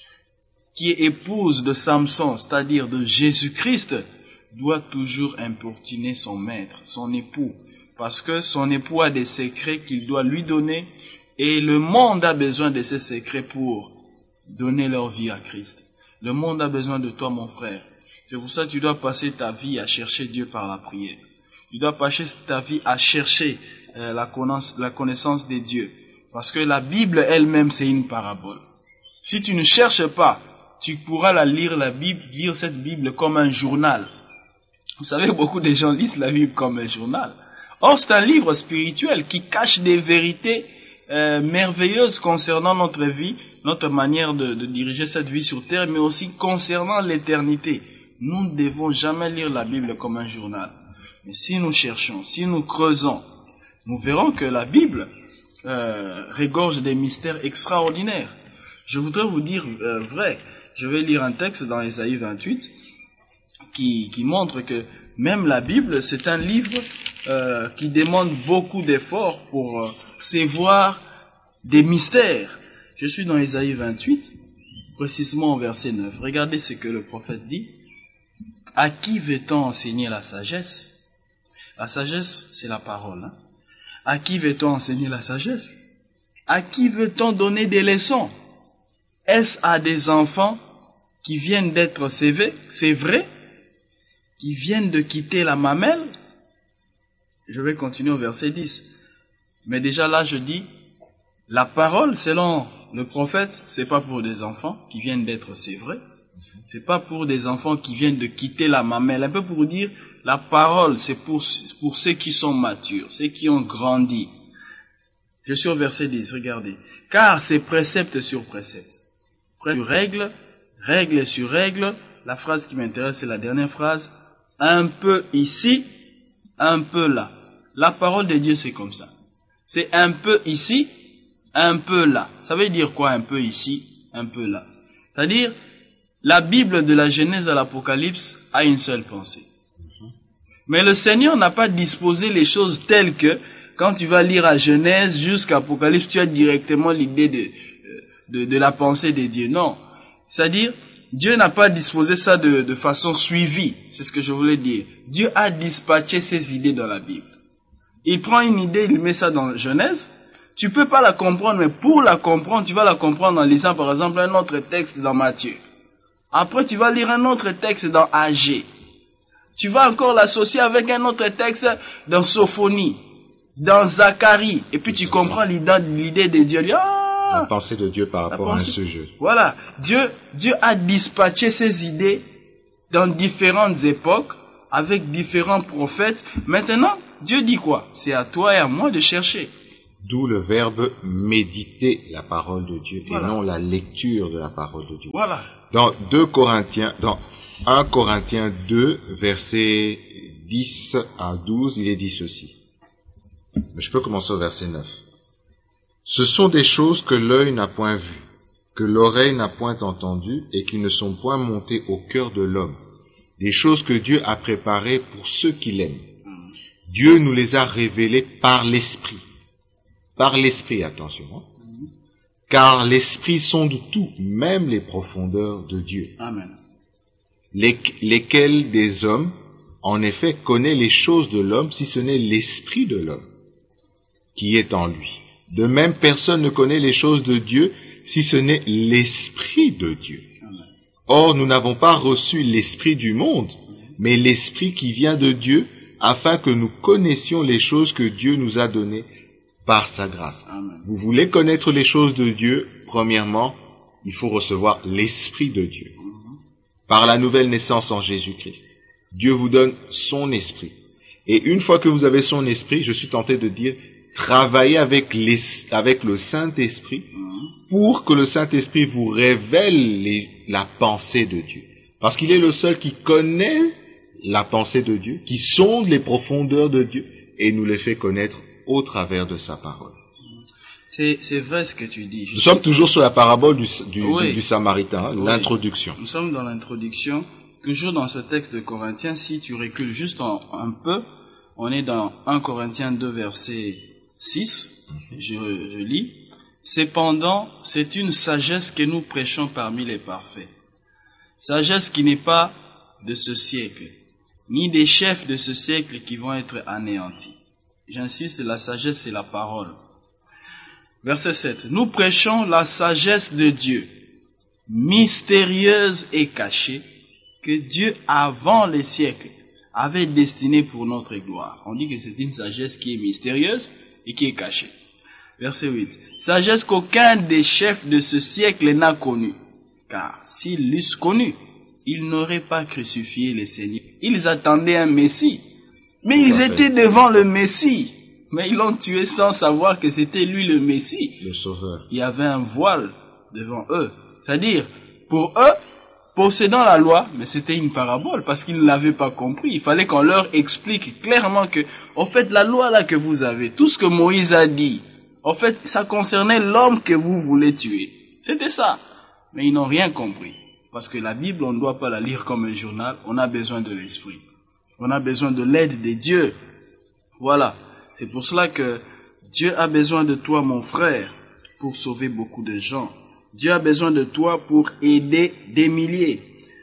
qui est épouse de Samson, c'est-à-dire de Jésus-Christ, doit toujours importuner son maître, son époux, parce que son époux a des secrets qu'il doit lui donner et le monde a besoin de ces secrets pour donner leur vie à Christ. Le monde a besoin de toi, mon frère. C'est pour ça que tu dois passer ta vie à chercher Dieu par la prière. Tu dois passer ta vie à chercher la connaissance de Dieu. Parce que la Bible elle-même, c'est une parabole. Si tu ne cherches pas, tu pourras lire cette Bible comme un journal. Vous savez, beaucoup de gens lisent la Bible comme un journal. Or, c'est un livre spirituel qui cache des vérités merveilleuses concernant notre vie, notre manière de diriger cette vie sur terre, mais aussi concernant l'éternité. Nous ne devons jamais lire la Bible comme un journal. Mais si nous cherchons, si nous creusons, nous verrons que la Bible regorge des mystères extraordinaires. Je voudrais vous dire vrai. Je vais lire un texte dans Ésaïe 28 qui montre que même la Bible, c'est un livre qui demande beaucoup d'efforts pour savoir des mystères. Je suis dans Ésaïe 28, précisément au verset 9. Regardez ce que le prophète dit. À qui veut-on enseigner la sagesse? La sagesse, c'est la parole. Hein? À qui veut-on enseigner la sagesse? À qui veut-on donner des leçons? Est-ce à des enfants qui viennent d'être sévés, c'est vrai, qui viennent de quitter la mamelle? Je vais continuer au verset 10. Mais déjà là, je dis, la parole, selon le prophète, c'est pas pour des enfants qui viennent d'être sévrés. C'est pas pour des enfants qui viennent de quitter la mamelle. Un peu pour dire, la parole, c'est pour ceux qui sont matures, ceux qui ont grandi. Je suis au verset 10, regardez. Car c'est précepte sur précepte. Règle sur règle. La phrase qui m'intéresse, c'est la dernière phrase. Un peu ici, un peu là. La parole de Dieu, c'est comme ça. C'est un peu ici, un peu là. Ça veut dire quoi, un peu ici, un peu là? C'est-à-dire, la Bible de la Genèse à l'Apocalypse a une seule pensée. Mais le Seigneur n'a pas disposé les choses telles que, quand tu vas lire à Genèse jusqu'à Apocalypse, tu as directement l'idée de la pensée de Dieu. Non. C'est-à-dire, Dieu n'a pas disposé ça de façon suivie. C'est ce que je voulais dire. Dieu a dispatché ses idées dans la Bible. Il prend une idée, il met ça dans Genèse. Tu peux pas la comprendre, mais pour la comprendre, tu vas la comprendre en lisant par exemple un autre texte dans Matthieu. Après, tu vas lire un autre texte dans Agé. Tu vas encore l'associer avec un autre texte dans Sophonie, dans Zacharie. Et puis tu comprends l'idée de Dieu. La pensée de Dieu par rapport à un sujet. Voilà. Dieu a dispatché ses idées dans différentes époques, avec différents prophètes. Maintenant, Dieu dit quoi? C'est à toi et à moi de chercher. D'où le verbe méditer la parole de Dieu et non la lecture de la parole de Dieu. Voilà. Dans 1 Corinthiens 2, versets 10 à 12, il est dit ceci. Je peux commencer au verset 9. Ce sont des choses que l'œil n'a point vues, que l'oreille n'a point entendues et qui ne sont point montées au cœur de l'homme. Des choses que Dieu a préparées pour ceux qui l'aiment. Dieu nous les a révélées par l'Esprit. Par l'Esprit, attention. Car l'Esprit sonde tout, même les profondeurs de Dieu. Amen. Lesquels des hommes, en effet, connaît les choses de l'homme, si ce n'est l'Esprit de l'homme qui est en lui. De même, personne ne connaît les choses de Dieu, si ce n'est l'Esprit de Dieu. Amen. Or, nous n'avons pas reçu l'Esprit du monde, mais l'Esprit qui vient de Dieu, afin que nous connaissions les choses que Dieu nous a données par sa grâce. Amen. Vous voulez connaître les choses de Dieu, premièrement, il faut recevoir l'Esprit de Dieu. Par la nouvelle naissance en Jésus-Christ. Dieu vous donne son Esprit. Et une fois que vous avez son Esprit, je suis tenté de dire, travaillez avec le Saint-Esprit pour que le Saint-Esprit vous révèle la pensée de Dieu. Parce qu'il est le seul qui connaît la pensée de Dieu, qui sonde les profondeurs de Dieu et nous les fait connaître au travers de sa parole. C'est vrai ce que tu dis. Nous sommes toujours sur la parabole du Samaritain, l'introduction. Nous sommes dans l'introduction, toujours dans ce texte de Corinthiens. Si tu recules juste un peu, on est dans 1 Corinthiens 2, verset 6. Je lis. Cependant, c'est une sagesse que nous prêchons parmi les parfaits. Sagesse qui n'est pas de ce siècle, ni des chefs de ce siècle qui vont être anéantis. J'insiste, la sagesse, c'est la parole. Verset 7. Nous prêchons la sagesse de Dieu, mystérieuse et cachée, que Dieu, avant les siècles, avait destinée pour notre gloire. On dit que c'est une sagesse qui est mystérieuse et qui est cachée. Verset 8. Sagesse qu'aucun des chefs de ce siècle n'a connue. Car s'ils l'eussent connue, ils n'auraient pas crucifié le Seigneur. Ils attendaient un Messie. Mais ils étaient devant le Messie. Mais ils l'ont tué sans savoir que c'était lui le Messie. Le Sauveur. Il y avait un voile devant eux. C'est-à-dire, pour eux, possédant la loi, mais c'était une parabole parce qu'ils ne l'avaient pas compris. Il fallait qu'on leur explique clairement que, en fait, la loi là que vous avez, tout ce que Moïse a dit, en fait, ça concernait l'homme que vous voulez tuer. C'était ça. Mais ils n'ont rien compris. Parce que la Bible, on ne doit pas la lire comme un journal. On a besoin de l'Esprit. On a besoin de l'aide de Dieu. Voilà. C'est pour cela que Dieu a besoin de toi, mon frère, pour sauver beaucoup de gens. Dieu a besoin de toi pour aider des milliers.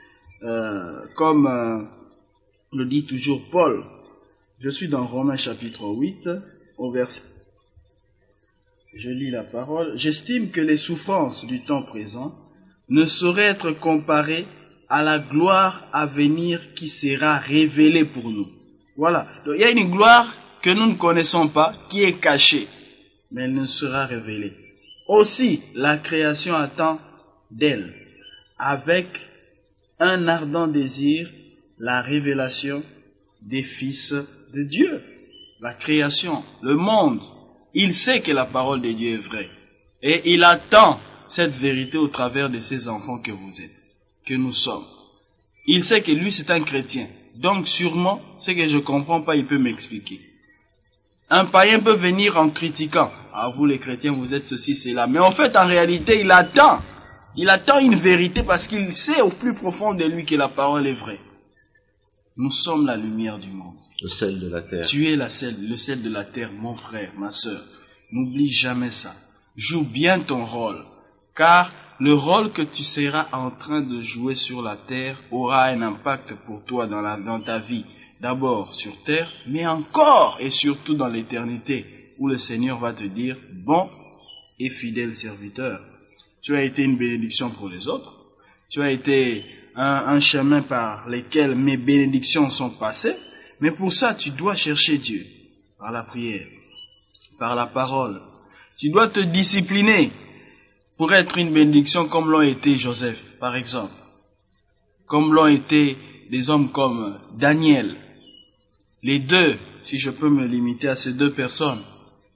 Comme le dit toujours Paul. Je suis dans Romains chapitre 8, au verset. Je lis la parole. J'estime que les souffrances du temps présent ne sauraient être comparées à la gloire à venir qui sera révélée pour nous. Voilà. Donc, il y a une gloire que nous ne connaissons pas, qui est cachée, mais elle ne sera révélée. Aussi, la création attend d'elle, avec un ardent désir, la révélation des fils de Dieu. La création, le monde, il sait que la parole de Dieu est vraie. Et il attend cette vérité au travers de ces enfants que vous êtes, que nous sommes. Il sait que lui, c'est un chrétien. Donc, sûrement, ce que je ne comprends pas, il peut m'expliquer. Un païen peut venir en critiquant. Ah, vous les chrétiens, vous êtes ceci, cela. Mais en fait, en réalité, il attend. Il attend une vérité parce qu'il sait au plus profond de lui que la parole est vraie. Nous sommes la lumière du monde. Le sel de la terre. Tu es le sel de la terre, mon frère, ma sœur. N'oublie jamais ça. Joue bien ton rôle. Car le rôle que tu seras en train de jouer sur la terre aura un impact pour toi dans ta vie. D'abord sur terre, mais encore et surtout dans l'éternité, où le Seigneur va te dire, bon et fidèle serviteur, tu as été une bénédiction pour les autres, tu as été un chemin par lequel mes bénédictions sont passées, mais pour ça, tu dois chercher Dieu, par la prière, par la parole. Tu dois te discipliner pour être une bénédiction comme l'ont été Joseph, par exemple, comme l'ont été des hommes comme Daniel. Les deux, si je peux me limiter à ces deux personnes,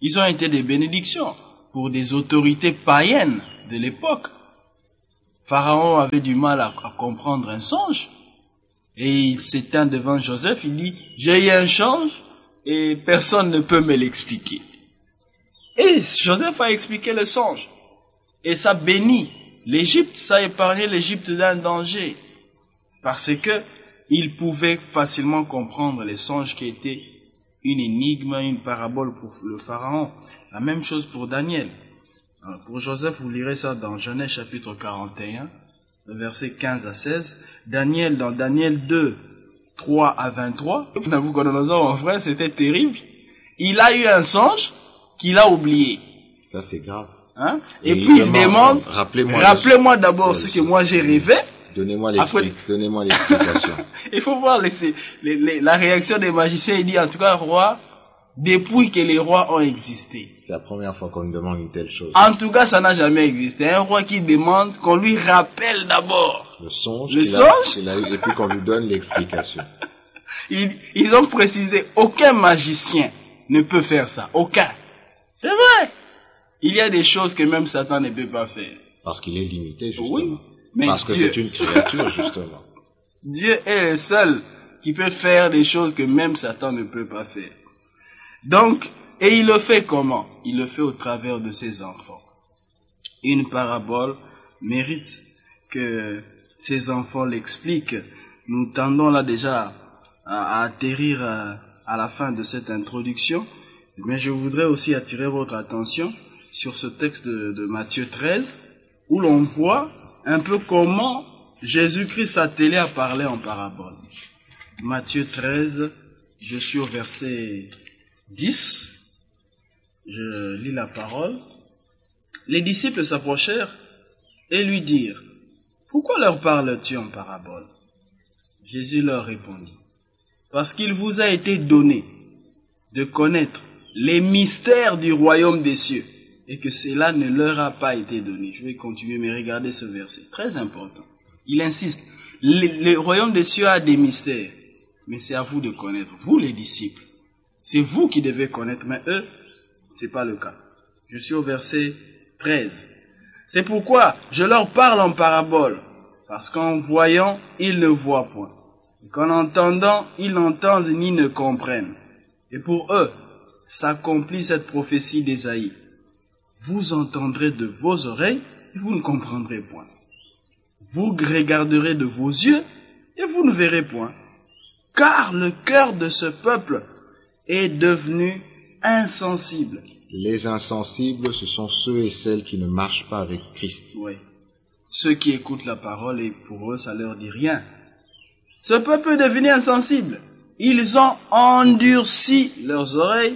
Ils ont été des bénédictions pour des autorités païennes de l'époque. Pharaon avait du mal à comprendre un songe. Et il s'éteint devant Joseph, il dit, j'ai eu un songe et personne ne peut me l'expliquer. Et Joseph a expliqué le songe. Et ça bénit l'Égypte, ça a épargné l'Égypte d'un danger. Parce que il pouvait facilement comprendre les songes qui étaient une énigme, une parabole pour le Pharaon. La même chose pour Daniel. Alors, pour Joseph, vous lirez ça dans Genèse chapitre 41, versets 15 à 16. Daniel, dans Daniel 2, 3 à 23. Nabucodonosor, mon frère, c'était terrible. Il a eu un songe qu'il a oublié. Ça, c'est grave. Hein? Et puis il demande, rappelez-moi d'abord ce que moi j'ai rêvé. Donnez-moi l'explication. Il faut voir la réaction des magiciens. Il dit, en tout cas, roi, depuis que les rois ont existé. C'est la première fois qu'on me demande une telle chose. En tout cas, ça n'a jamais existé. Un roi qui demande qu'on lui rappelle d'abord le songe qu'il a eu, et puis qu'on lui donne l'explication. Ils ont précisé, aucun magicien ne peut faire ça. Aucun. C'est vrai. Il y a des choses que même Satan ne peut pas faire. Parce qu'il est limité, justement. Oui, mais parce que c'est une créature, justement. Dieu est le seul qui peut faire des choses que même Satan ne peut pas faire. Donc, et il le fait comment? Il le fait au travers de ses enfants. Une parabole mérite que ses enfants l'expliquent. Nous tendons là déjà à atterrir à la fin de cette introduction, mais je voudrais aussi attirer votre attention sur ce texte de Matthieu 13, où l'on voit un peu comment Jésus-Christ s'attelait à parler en parabole. Matthieu 13, je suis au verset 10, je lis la parole. Les disciples s'approchèrent et lui dirent, « Pourquoi leur parles-tu en parabole ?» Jésus leur répondit, « Parce qu'il vous a été donné de connaître les mystères du royaume des cieux, et que cela ne leur a pas été donné. » Je vais continuer, mais regardez ce verset, très important. Il insiste, le royaume des cieux a des mystères, mais c'est à vous de connaître, vous les disciples. C'est vous qui devez connaître, mais eux, c'est pas le cas. Je suis au verset 13. C'est pourquoi je leur parle en parabole, parce qu'en voyant, ils ne voient point, et qu'en entendant, ils n'entendent ni ne comprennent. Et pour eux, s'accomplit cette prophétie d'Ésaïe. Vous entendrez de vos oreilles, et vous ne comprendrez point. Vous regarderez de vos yeux, et vous ne verrez point. Car le cœur de ce peuple est devenu insensible. Les insensibles, ce sont ceux et celles qui ne marchent pas avec Christ. Oui. Ceux qui écoutent la parole, et pour eux, ça leur dit rien. Ce peuple est devenu insensible. Ils ont endurci leurs oreilles,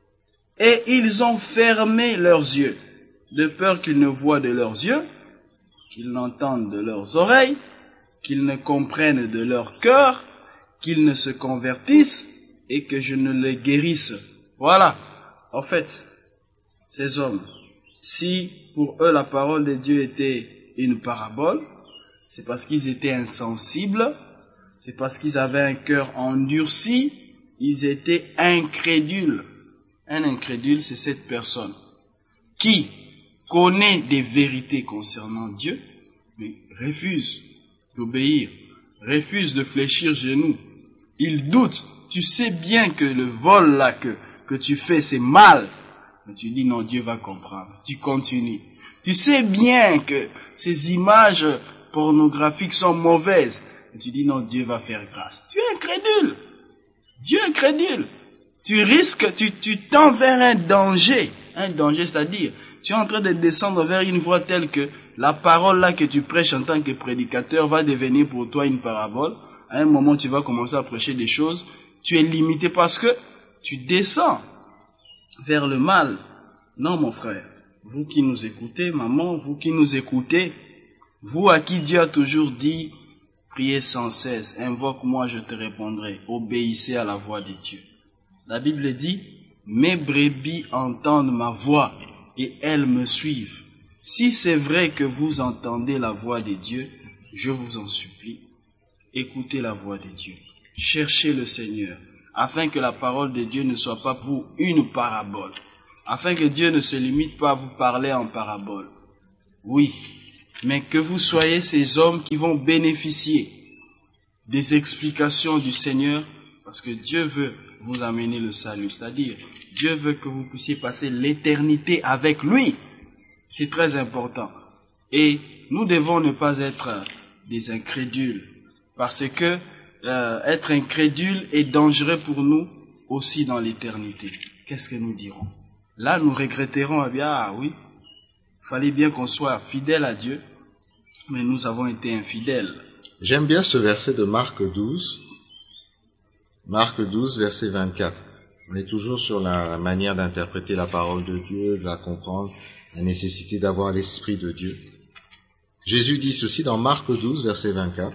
et ils ont fermé leurs yeux, de peur qu'ils ne voient de leurs yeux, qu'ils n'entendent de leurs oreilles, qu'ils ne comprennent de leur cœur, qu'ils ne se convertissent et que je ne les guérisse. Voilà. En fait, ces hommes, si pour eux la parole de Dieu était une parabole, c'est parce qu'ils étaient insensibles, c'est parce qu'ils avaient un cœur endurci, ils étaient incrédules. Un incrédule, c'est cette personne qui connaît des vérités concernant Dieu, mais refuse d'obéir, refuse de fléchir genoux. Il doute. Tu sais bien que le vol là que tu fais, c'est mal. Mais tu dis non, Dieu va comprendre. Tu continues. Tu sais bien que ces images pornographiques sont mauvaises. Mais tu dis non, Dieu va faire grâce. Tu es incrédule. Dieu est incrédule. Tu risques, tu tends vers un danger. Un danger, c'est-à-dire, tu es en train de descendre vers une voie telle que la parole là que tu prêches en tant que prédicateur va devenir pour toi une parabole. À un moment, tu vas commencer à prêcher des choses. Tu es limité parce que tu descends vers le mal. Non, mon frère. Vous qui nous écoutez, maman, vous qui nous écoutez, vous à qui Dieu a toujours dit, priez sans cesse, invoque-moi, je te répondrai, obéissez à la voix de Dieu. La Bible dit, mes brebis entendent ma voix et elles me suivent. Si c'est vrai que vous entendez la voix de Dieu, je vous en supplie, écoutez la voix de Dieu. Cherchez le Seigneur, afin que la parole de Dieu ne soit pas pour vous une parabole. afin que Dieu ne se limite pas à vous parler en parabole. Oui, mais que vous soyez ces hommes qui vont bénéficier des explications du Seigneur, parce que Dieu veut vous amener le salut, c'est-à-dire Dieu veut que vous puissiez passer l'éternité avec lui. C'est très important. Et nous devons ne pas être des incrédules, parce que être incrédule est dangereux pour nous aussi dans l'éternité. Qu'est-ce que nous dirons? Là, nous regretterons, eh bien, ah oui, il fallait bien qu'on soit fidèle à Dieu, mais nous avons été infidèles. J'aime bien ce verset de Marc 12. Marc 12, verset 24. On est toujours sur la manière d'interpréter la parole de Dieu, de la comprendre, la nécessité d'avoir l'Esprit de Dieu. Jésus dit ceci dans Marc 12, verset 24.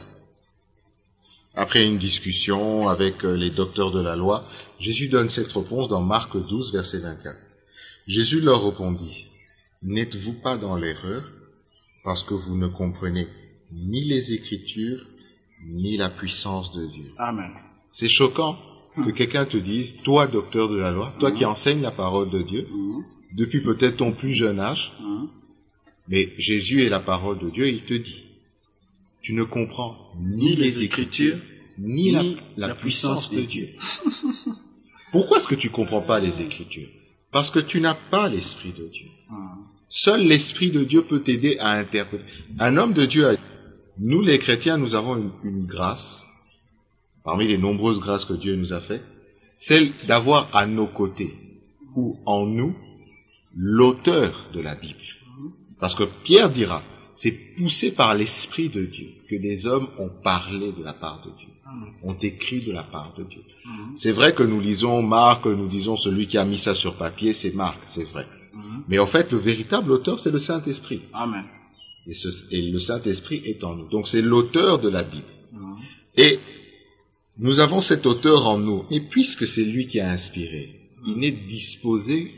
Après une discussion avec les docteurs de la loi, Jésus donne cette réponse dans Marc 12, verset 24. Jésus leur répondit, « N'êtes-vous pas dans l'erreur, parce que vous ne comprenez ni les Écritures, ni la puissance de Dieu. » Amen. C'est choquant que quelqu'un te dise, toi, docteur de la loi, toi qui enseignes la parole de Dieu, depuis peut-être ton plus jeune âge, mais Jésus est la parole de Dieu, et il te dit, tu ne comprends ni les Écritures, ni la puissance de Dieu. Pourquoi est-ce que tu ne comprends pas les Écritures? Parce que tu n'as pas l'Esprit de Dieu. Seul l'Esprit de Dieu peut t'aider à interpréter. Un homme de Dieu, nous les chrétiens, nous avons une grâce, parmi les nombreuses grâces que Dieu nous a faites, celle d'avoir à nos côtés, ou en nous, l'auteur de la Bible. Parce que Pierre dira, c'est poussé par l'Esprit de Dieu que des hommes ont parlé de la part de Dieu, ont écrit de la part de Dieu. C'est vrai que nous lisons Marc, nous disons celui qui a mis ça sur papier, c'est Marc, c'est vrai. Mais en fait, le véritable auteur, c'est le Saint-Esprit. Amen. Et le Saint-Esprit est en nous. Donc c'est l'auteur de la Bible. Et nous avons cet auteur en nous. Et puisque c'est lui qui a inspiré, il est disposé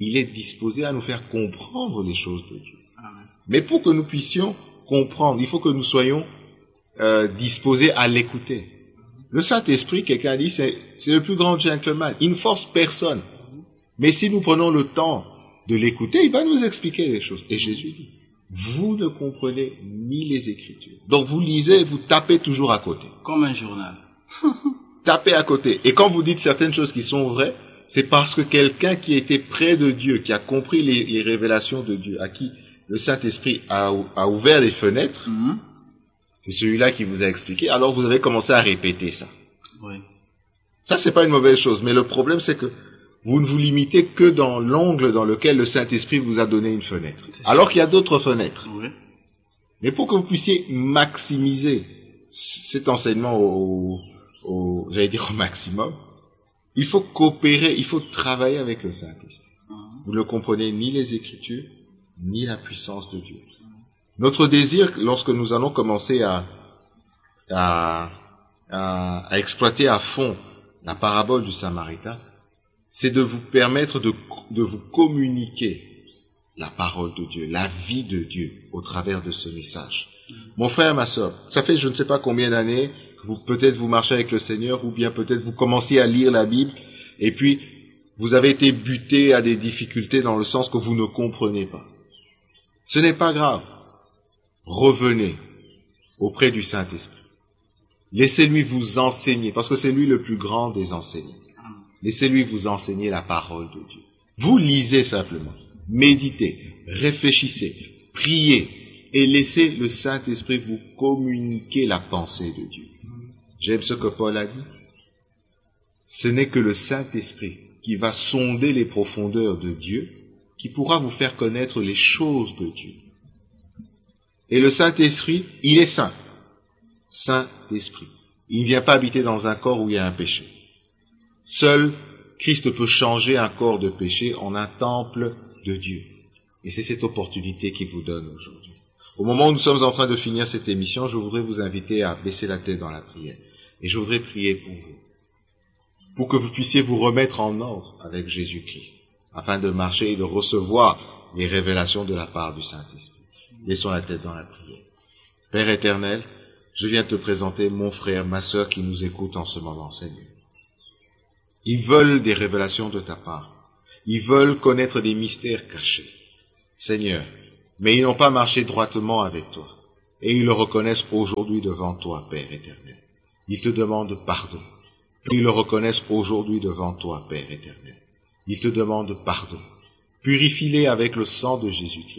à nous faire comprendre les choses de Dieu. Amen. Mais pour que nous puissions comprendre, il faut que nous soyons disposés à l'écouter. Le Saint-Esprit, quelqu'un a dit, c'est le plus grand gentleman. Il ne force personne. Mais si nous prenons le temps de l'écouter, il va nous expliquer les choses. Et Jésus dit, vous ne comprenez ni les Écritures. Donc vous lisez, vous tapez toujours à côté. Comme un journal. Tapez à côté. Et quand vous dites certaines choses qui sont vraies, c'est parce que quelqu'un qui était près de Dieu, qui a compris les révélations de Dieu, à qui le Saint-Esprit a ouvert les fenêtres, c'est celui-là qui vous a expliqué, alors vous avez commencé à répéter ça. Oui. Ça, c'est pas une mauvaise chose, mais le problème, c'est que vous ne vous limitez que dans l'angle dans lequel le Saint-Esprit vous a donné une fenêtre. Alors qu'il y a d'autres fenêtres. Oui. Mais pour que vous puissiez maximiser cet enseignement j'allais dire au maximum, il faut coopérer, il faut travailler avec le Saint-Esprit. Vous ne comprenez ni les Écritures, ni la puissance de Dieu. Notre désir, lorsque nous allons commencer à exploiter à fond la parabole du Samaritain, c'est de vous permettre de vous communiquer la parole de Dieu, la vie de Dieu au travers de ce message. Mon frère, ma sœur, ça fait je ne sais pas combien d'années que peut-être vous marchez avec le Seigneur, ou bien peut-être vous commenciez à lire la Bible, et puis vous avez été buté à des difficultés dans le sens que vous ne comprenez pas. Ce n'est pas grave. Revenez auprès du Saint-Esprit. Laissez-lui vous enseigner, parce que c'est lui le plus grand des enseignants. Laissez-lui vous enseigner la parole de Dieu. Vous lisez simplement, méditez, réfléchissez, priez, et laissez le Saint-Esprit vous communiquer la pensée de Dieu. J'aime ce que Paul a dit. Ce n'est que le Saint-Esprit qui va sonder les profondeurs de Dieu, qui pourra vous faire connaître les choses de Dieu. Et le Saint-Esprit, il est saint. Saint-Esprit. Il ne vient pas habiter dans un corps où il y a un péché. Seul Christ peut changer un corps de péché en un temple de Dieu. Et c'est cette opportunité qu'il vous donne aujourd'hui. Au moment où nous sommes en train de finir cette émission, je voudrais vous inviter à baisser la tête dans la prière. Et je voudrais prier pour vous. Pour que vous puissiez vous remettre en ordre avec Jésus-Christ, afin de marcher et de recevoir les révélations de la part du Saint-Esprit. Laissons la tête dans la prière. Père éternel, je viens te présenter mon frère, ma sœur qui nous écoutent en ce moment, Seigneur. Ils veulent des révélations de ta part. Ils veulent connaître des mystères cachés. Seigneur, mais ils n'ont pas marché droitement avec toi. Et ils le reconnaissent aujourd'hui devant toi, Père éternel. Ils te demandent pardon. Ils le reconnaissent aujourd'hui devant toi, Père éternel. Ils te demandent pardon. Purifie-les avec le sang de Jésus-Christ.